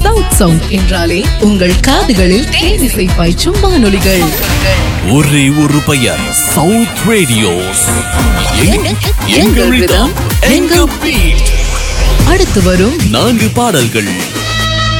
South sound என்றாலே உங்கள் காதுகளில் தேனிசை பாய்ச்சும் வானொலிகள். ஒரே ஒரு பெயர், சவுத் ரேடியோஸ். எங்கள் ரிதம், எங்கள் பீட். அடுத்து வரும் 4 பாடல்கள்.